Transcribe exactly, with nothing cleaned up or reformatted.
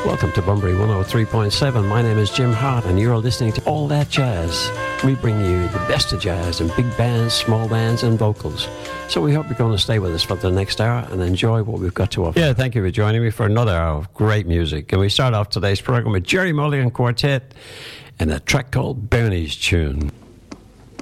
Welcome to Bunbury one oh three point seven. My name is Jim Hart, and you're listening to All That Jazz. We bring you the best of jazz in big bands, small bands, and vocals. So we hope you're going to stay with us for the next hour and enjoy what we've got to offer. Yeah, thank you for joining me for another hour of great music. And we start off today's program with Gerry Mulligan Quartet and a track called Bernie's Tune.